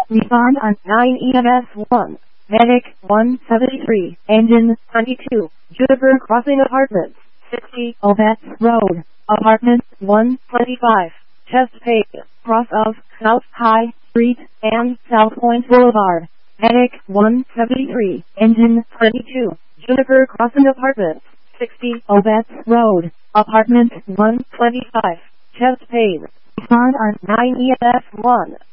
Respond on 9 EMS 1. Medic 173. Engine 22. Juniper Crossing Apartments. 60 Ovets Road. Apartment 125. Chest page. Cross of South High Street and South Point Boulevard. Medic 173. Engine 22. Juniper Crossing Apartments. 60 Ovets Road. Apartment 125. Chest page. Respond on 9 EMS 1.